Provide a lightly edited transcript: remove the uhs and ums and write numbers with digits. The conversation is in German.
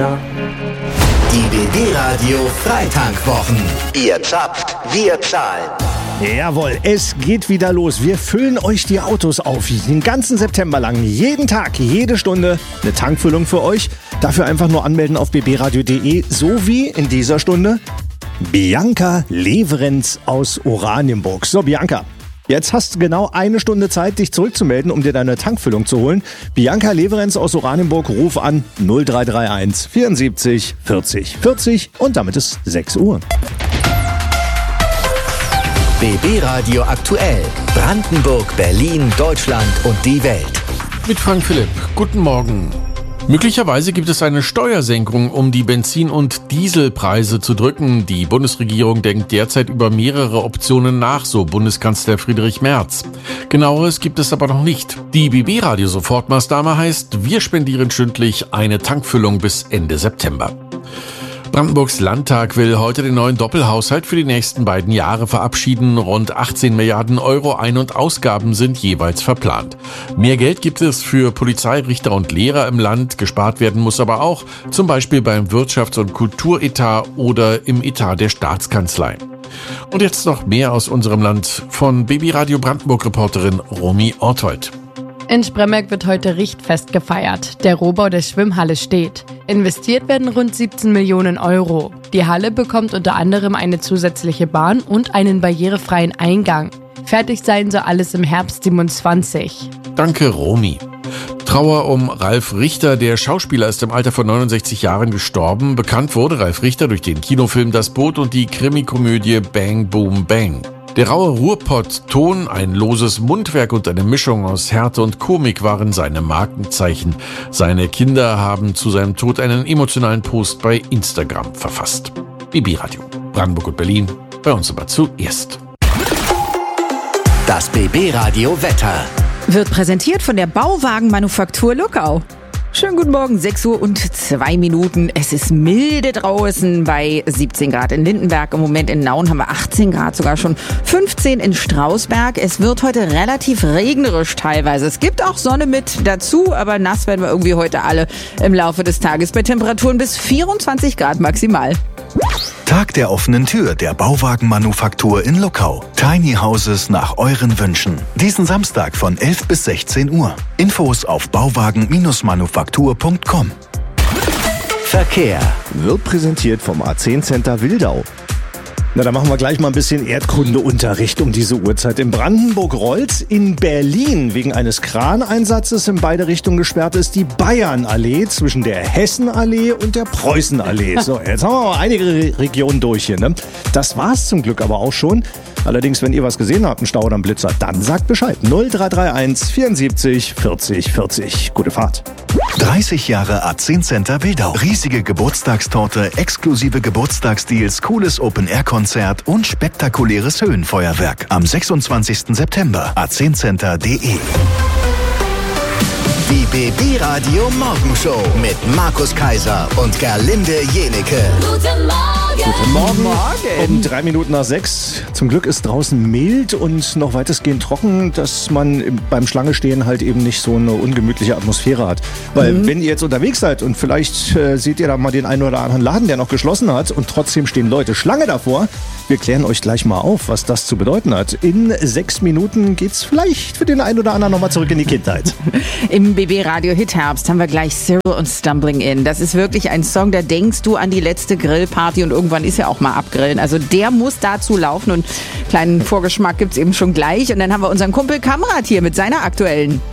Die BB Radio Freitankwochen. Ihr zapft, wir zahlen. Jawohl, es geht wieder los. Wir füllen euch die Autos auf. Den ganzen September lang, jeden Tag, jede Stunde eine Tankfüllung für euch. Dafür einfach nur anmelden auf bbradio.de, so wie in dieser Stunde Bianca Leverenz aus Oranienburg. So, Bianca, jetzt hast du genau eine Stunde Zeit, dich zurückzumelden, um dir deine Tankfüllung zu holen. Bianca Leverenz aus Oranienburg, ruf an 0331 74 40 40 und damit ist 6 Uhr. BB Radio aktuell. Brandenburg, Berlin, Deutschland und die Welt. Mit Frank Philipp. Guten Morgen. Möglicherweise gibt es eine Steuersenkung, um die Benzin- und Dieselpreise zu drücken. Die Bundesregierung denkt derzeit über mehrere Optionen nach, so Bundeskanzler Friedrich Merz. Genaueres gibt es aber noch nicht. Die BB-Radio-Sofortmaßnahme heißt, wir spendieren stündlich eine Tankfüllung bis Ende September. Brandenburgs Landtag will heute den neuen Doppelhaushalt für die nächsten beiden Jahre verabschieden. Rund 18 Milliarden Euro Ein- und Ausgaben sind jeweils verplant. Mehr Geld gibt es für Polizei, Richter und Lehrer im Land. Gespart werden muss aber auch, zum Beispiel beim Wirtschafts- und Kulturetat oder im Etat der Staatskanzlei. Und jetzt noch mehr aus unserem Land von BB Radio Brandenburg-Reporterin Romy Orthold. In Spremberg wird heute Richtfest gefeiert. Der Rohbau der Schwimmhalle steht. Investiert werden rund 17 Millionen Euro. Die Halle bekommt unter anderem eine zusätzliche Bahn und einen barrierefreien Eingang. Fertig sein soll alles im Herbst 27. Danke, Romy. Trauer um Ralf Richter. Der Schauspieler ist im Alter von 69 Jahren gestorben. Bekannt wurde Ralf Richter durch den Kinofilm Das Boot und die Krimikomödie Bang Boom Bang. Der raue Ruhrpott-Ton, ein loses Mundwerk und eine Mischung aus Härte und Komik waren seine Markenzeichen. Seine Kinder haben zu seinem Tod einen emotionalen Post bei Instagram verfasst. BB Radio, Brandenburg und Berlin, bei uns aber zuerst. Das BB Radio Wetter wird präsentiert von der Bauwagenmanufaktur Luckau. Schönen guten Morgen, 6 Uhr und 2 Minuten. Es ist milde draußen bei 17 Grad in Lindenberg. Im Moment in Nauen haben wir 18 Grad, sogar schon 15 in Strausberg. Es wird heute relativ regnerisch teilweise. Es gibt auch Sonne mit dazu, aber nass werden wir irgendwie heute alle im Laufe des Tages bei Temperaturen bis 24 Grad maximal. Tag der offenen Tür der Bauwagenmanufaktur in Luckau. Tiny Houses nach euren Wünschen. Diesen Samstag von 11 bis 16 Uhr. Infos auf bauwagen-manufaktur.com. Verkehr Wird präsentiert vom A10 Center Wildau. Na, da machen wir gleich mal ein bisschen Erdkundeunterricht um diese Uhrzeit. In Brandenburg rollt, in Berlin wegen eines Kraneinsatzes in beide Richtungen gesperrt ist die Bayernallee zwischen der Hessenallee und der Preußenallee. So, jetzt haben wir mal einige Regionen durch hier, ne? Das war's zum Glück aber auch schon. Allerdings, wenn ihr was gesehen habt, einen Stau oder einen Blitzer, dann sagt Bescheid. 0331 74 40 40. Gute Fahrt. 30 Jahre A10 Center Wildau. Riesige Geburtstagstorte, exklusive Geburtstagsdeals, cooles Open-Air-Konzert und spektakuläres Höhenfeuerwerk. Am 26. September. a10center.de. Die BB Radio Morgenshow mit Markus Kaiser und Gerlinde Jenecke. Guten Morgen. Um 3 Minuten nach 6. Zum Glück ist draußen mild und noch weitestgehend trocken, dass man beim Schlange stehen halt eben nicht so eine ungemütliche Atmosphäre hat. Weil wenn ihr jetzt unterwegs seid und vielleicht seht ihr da mal den einen oder anderen Laden, der noch geschlossen hat und trotzdem stehen Leute Schlange davor. Wir klären euch gleich mal auf, was das zu bedeuten hat. In 6 Minuten geht's vielleicht für den einen oder anderen nochmal zurück in die Kindheit. Im BB Radio Hit Herbst haben wir gleich Cyril und Stumbling In. Das ist wirklich ein Song, da denkst du an die letzte Grillparty und irgendwann ist ja auch mal abgrillen. Also der muss dazu laufen und einen kleinen Vorgeschmack gibt's eben schon gleich. Und dann haben wir unseren Kumpel Kamrat hier mit seiner aktuellen.